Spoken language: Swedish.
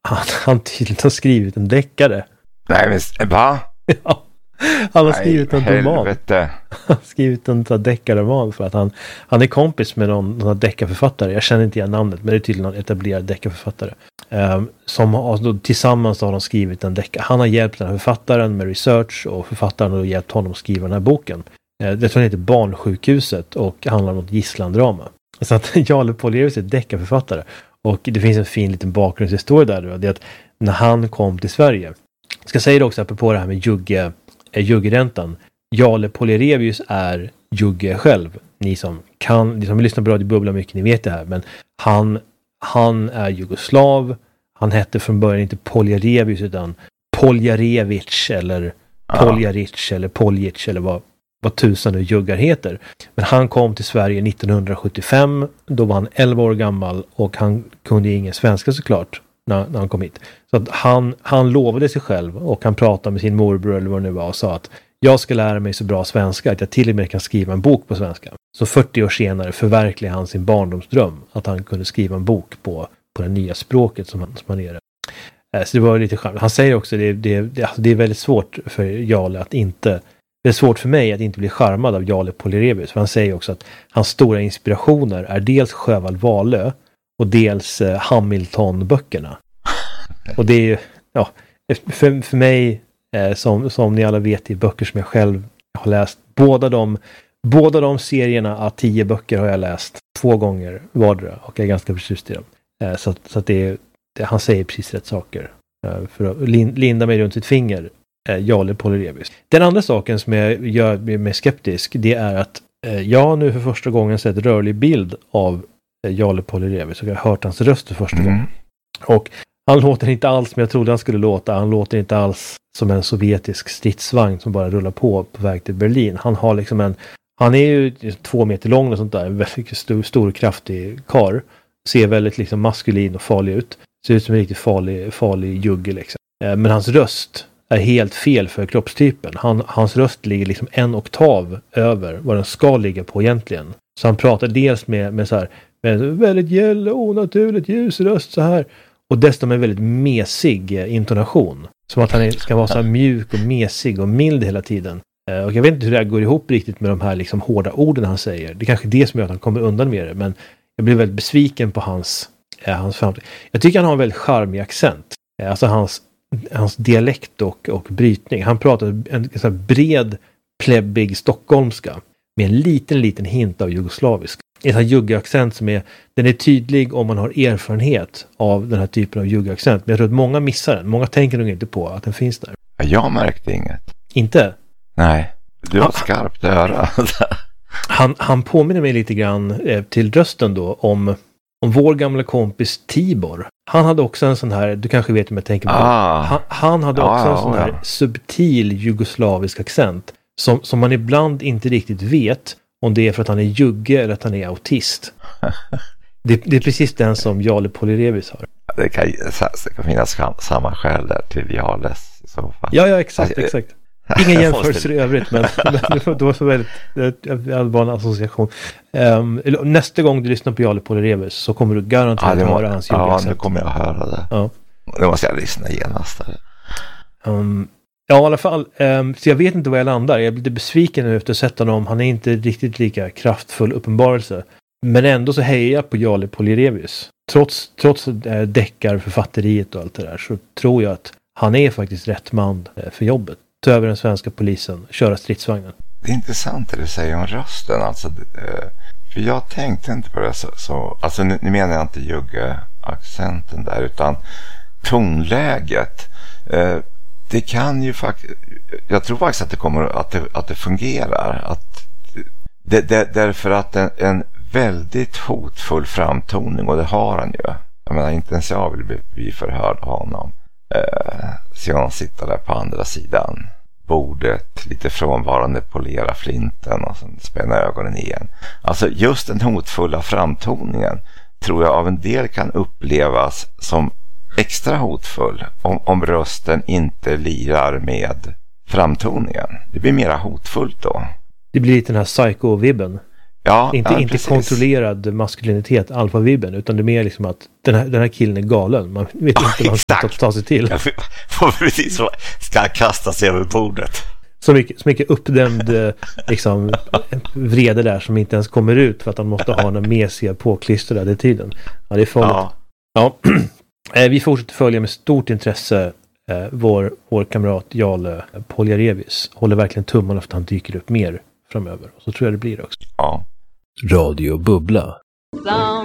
han tydligen har skrivit en deckare. Nej, men va? Ja. Han har skrivit en roman. Han har skrivit en deckarroman för att han är kompis med någon deckarförfattare. Jag känner inte igen namnet, men det är tydligen en etablerad deckarförfattare. Som har, tillsammans har de skrivit en deckare. Han har hjälpt den här författaren med research och författaren har hjälpt honom att skriva den här boken. Det tror jag heter Barnsjukhuset och handlar om ett gisslandrama. Så att Jarle Polyrevius är deckarförfattare. Och det finns en fin liten bakgrundshistoria där. Det är att när han kom till Sverige. Jag ska säga det också apropå det här med Juggeräntan. Jarle Polyrevius är Jugge själv. Ni som lyssnar på Radio Bubbla mycket, ni vet det här. Men han är jugoslav. Han hette från början inte Polyrevius utan Poljarevic eller Poljaric eller Poljic eller vad tusan nu juggar heter. Men han kom till Sverige 1975. Då var han 11 år gammal och han kunde ingen svenska såklart när han kom hit. Så att han lovade sig själv och han pratade med sin morbror eller vad det nu var och sa att jag ska lära mig så bra svenska att jag till och med kan skriva en bok på svenska. Så 40 år senare förverkligade han sin barndomsdröm att han kunde skriva en bok på det nya språket som han är. Så det var lite charmigt. Han säger också att det är väldigt svårt för Jarle att inte... Det är svårt för mig att inte bli charmad av Jarle Polyrevius. För han säger också att hans stora inspirationer är dels Sjöwall Wahlöö och dels Hamilton-böckerna. Och det är ju, ja, för mig som ni alla vet i böcker som jag själv har läst. Båda de serierna av 10 böcker har jag läst 2 gånger vardera och jag är ganska förtjust i dem. Så att han säger precis rätt saker. För att linda mig runt sitt finger. Jarle Polyrevius. Den andra saken som jag gör mig skeptisk, det är att jag nu för första gången sett rörlig bild av Jarle Polyrevius och jag har hört hans röst för första gången. Och han låter inte alls som jag trodde han skulle låta. Han låter inte alls som en sovjetisk stridsvagn som bara rullar på väg till Berlin. Han har liksom han är ju 2 meter lång och sånt där. En väldigt stor kraftig karl. Ser väldigt liksom maskulin och farlig ut. Ser ut som en riktigt farlig jugge liksom. Men hans röst är helt fel för kroppstypen. Hans röst ligger liksom 1 oktav över vad den ska ligga på egentligen. Så han pratar dels med så här med väldigt gäll och onaturligt ljus röst så här. Och dessutom en väldigt mesig intonation. Som att han ska vara så här mjuk och mesig och mild hela tiden. Och jag vet inte hur det här går ihop riktigt med de här liksom hårda orden han säger. Det är kanske det som gör att han kommer undan med det. Men jag blir väldigt besviken på hans framtid. Jag tycker han har en väldigt charmig accent. Alltså hans dialekt och brytning. Han pratar en så här bred, plebbig stockholmska. Med en liten hint av jugoslavisk. En sån här juggaccent som den är tydlig om man har erfarenhet av den här typen av juggaccent. Men jag tror att många missar den. Många tänker nog inte på att den finns där. Jag märkte inget. Inte? Nej, du har skarpt öra. Han påminner mig lite grann till rösten då om vår gamla kompis Tibor. Han hade också en sån här, du kanske vet om jag tänker på han hade också en sån här subtil jugoslavisk accent som man ibland inte riktigt vet om det är för att han är jugge eller att han är autist. Det är precis den som Jarle Polyrevius har. Det kan finnas samma skäl där till Jarles i så fall. Ja, exakt. Inga jämförelser i övrigt, men det var så väldigt allvar en association. Nästa gång du lyssnar på Jarle Polyrevius så kommer du garanterat höra hans juggaccent. Ja, nu kommer jag höra det. Ja. Nu måste jag lyssna genast. Ja, i alla fall. Så jag vet inte var jag landar. Jag blir lite besviken nu efter att ha sett honom. Han är inte riktigt lika kraftfull uppenbarelse. Men ändå så hejar jag på Jarle Polyrevius. Trots deckarförfatteriet och allt det där så tror jag att han är faktiskt rätt man för jobbet. Ta över den svenska polisen, köra stridsvagnen. Det är intressant det du säger om rösten. Alltså, för jag tänkte inte på det så alltså nu menar jag inte jugge-accenten där utan tonläget. Det kan ju faktiskt, jag tror faktiskt att det kommer att det fungerar därför att en väldigt hotfull framtoning, och det har han ju. Jag menar, inte ens jag vill bli förhörd av honom. Så jag sitter där på andra sidan bordet, lite frånvarande, polera flinten och sen spänna ögonen igen. Alltså just den hotfulla framtoningen tror jag av en del kan upplevas som extra hotfull om rösten inte lirar med framtoningen. Det blir mera hotfullt då. Det blir lite den här psycho-vibben. Ja, inte kontrollerad maskulinitet, alfavibben, utan det är mer liksom att den här killen är galen. Man vet inte vad han ska ta sig till. Precis så. Ska han kasta sig över bordet. Så mycket uppdämd liksom, vrede där som inte ens kommer ut för att han måste ha en mesiga påklistrad i tiden. Ja, det är farligt. Ja. Vi fortsätter följa med stort intresse vår kamrat Jarle Poljarevis. Håller verkligen tummarna för att han dyker upp mer framöver. Och så tror jag det blir också. Ja. Radio Bubbla.